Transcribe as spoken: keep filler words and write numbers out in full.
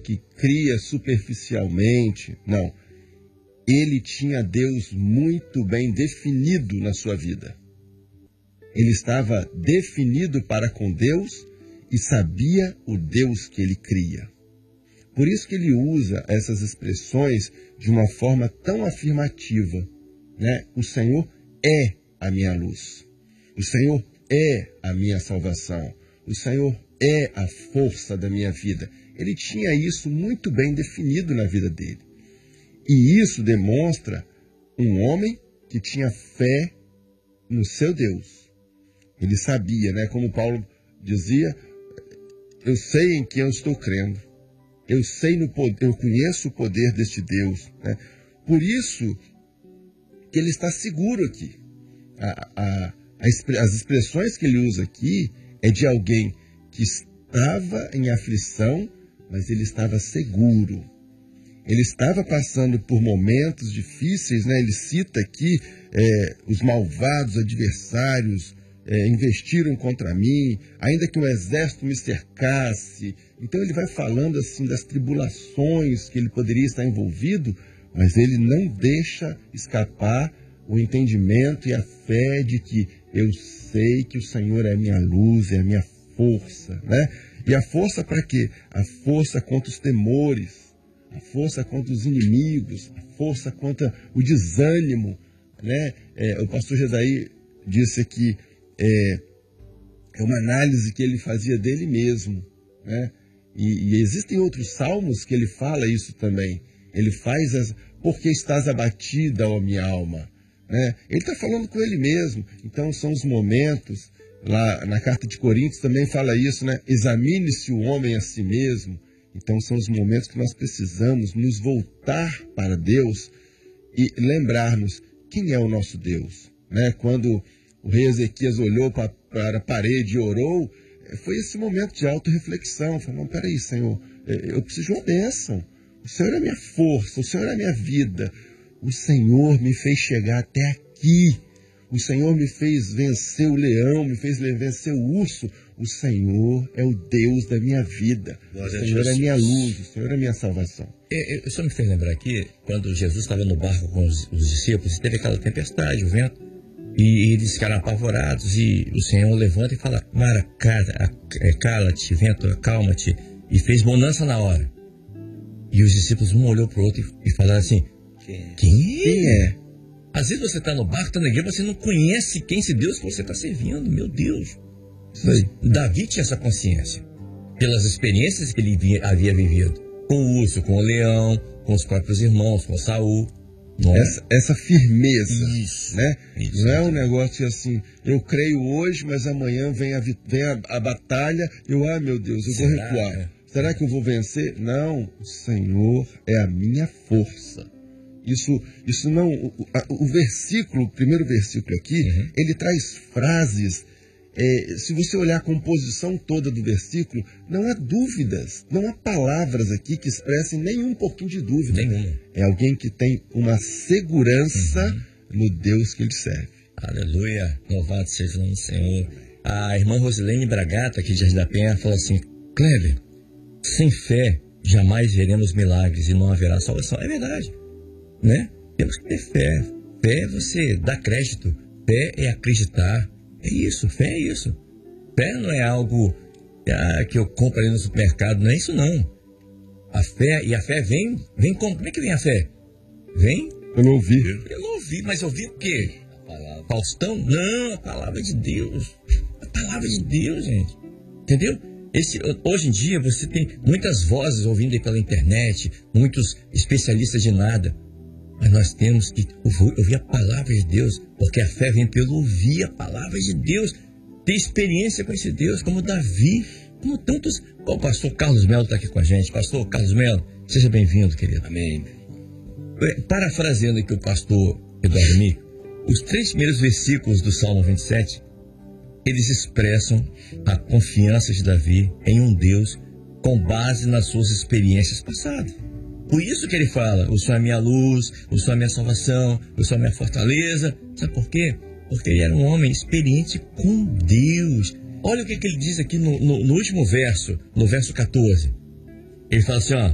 que cria superficialmente. Não. Ele tinha Deus muito bem definido na sua vida. Ele estava definido para com Deus e sabia o Deus que ele cria. Por isso que ele usa essas expressões de uma forma tão afirmativa, né? O Senhor é a minha luz. O Senhor é a minha salvação. O Senhor é a força da minha vida. Ele tinha isso muito bem definido na vida dele. E isso demonstra um homem que tinha fé no seu Deus. Ele sabia, né? Como Paulo dizia, eu sei em quem eu estou crendo. Eu sei no poder, eu conheço o poder deste Deus, né? Por isso que ele está seguro aqui. A, a, a, as expressões que ele usa aqui é de alguém que estava em aflição, mas ele estava seguro. Ele estava passando por momentos difíceis, né? Ele cita aqui é, os malvados adversários é, investiram contra mim, ainda que um exército me cercasse. Então ele vai falando assim das tribulações que ele poderia estar envolvido, mas ele não deixa escapar o entendimento e a fé de que eu sei que o Senhor é a minha luz, é a minha força, né? E a força para quê? A força contra os temores, a força contra os inimigos, a força contra o desânimo, né? É, o pastor Jedaí disse que é, é uma análise que ele fazia dele mesmo, né? E, e existem outros salmos que ele fala isso também. Ele faz as... Porque estás abatida, ó minha alma? Né? Ele está falando com ele mesmo. Então são os momentos, lá na carta de Coríntios também fala isso, né? Examine-se o homem a si mesmo. Então são os momentos que nós precisamos nos voltar para Deus e lembrarmos quem é o nosso Deus, né? Quando o rei Ezequias olhou para, para a parede e orou, foi esse momento de autorreflexão. Falou, não, peraí, Senhor, eu preciso de uma bênção. O Senhor é a minha força, o Senhor é a minha vida. O Senhor me fez chegar até aqui. O Senhor me fez vencer o leão, me fez vencer o urso. O Senhor é o Deus da minha vida. Glória o Senhor é a minha luz, o Senhor é a minha salvação. Eu só me fez lembrar aqui, quando Jesus estava no barco com os, os discípulos, teve aquela tempestade, o vento, e eles ficaram apavorados, e o Senhor levanta e fala, Mara, cala-te, vento, acalma-te, e fez bonança na hora. E os discípulos, um olhou para o outro e falaram assim, quem, quem, quem é? Às vezes você está no barco, está na igreja, você não conhece quem esse Deus que você está servindo, meu Deus. Mas Davi tinha essa consciência, pelas experiências que ele via, havia vivido, com o urso, com o leão, com os próprios irmãos, com Saul. Essa, essa firmeza, isso, né? Isso. Não é um negócio assim, eu creio hoje, mas amanhã vem a, vem a, a batalha, eu, ah, meu Deus, eu Será? vou recuar. É. Será que eu vou vencer? Não, o Senhor é a minha força. Isso, isso não, o, a, o versículo, o primeiro versículo aqui, uhum. ele traz frases. É, se você olhar a composição toda do versículo, não há dúvidas, não há palavras aqui que expressem nenhum pouquinho de dúvida. Nenhum. É alguém que tem uma segurança uhum. no Deus que ele serve. Aleluia, louvado seja o nome do Senhor. A irmã Rosilene Bragata, aqui de Jardim da Penha, falou assim, Kleber, sem fé jamais veremos milagres e não haverá salvação. É verdade, né? Temos que ter fé. Fé é você dar crédito, fé é acreditar. É isso, fé é isso. Fé não é algo ah, que eu compro ali no supermercado, não é isso não. A fé, e a fé vem, vem como? Como é que vem a fé? Vem? Eu não ouvi. Eu não ouvi, mas ouvi o quê? A palavra. Faustão? Não, a palavra de Deus. A palavra de Deus, gente. Entendeu? Esse, hoje em dia você tem muitas vozes ouvindo aí pela internet, muitos especialistas de nada. Mas nós temos que ouvir a palavra de Deus, porque a fé vem pelo ouvir a palavra de Deus, ter experiência com esse Deus, como Davi, como tantos... O pastor Carlos Melo está aqui com a gente. Pastor Carlos Melo, seja bem-vindo, querido. Amém. Parafraseando aqui o pastor Eduardo Mico, os três primeiros versículos do Salmo vinte e sete, eles expressam a confiança de Davi em um Deus com base nas suas experiências passadas. Por isso que ele fala, o Senhor é minha luz, o Senhor é minha salvação, o Senhor é minha fortaleza. Sabe por quê? Porque ele era um homem experiente com Deus. Olha o que, que ele diz aqui no, no, no último verso, no verso quatorze. Ele fala assim, ó,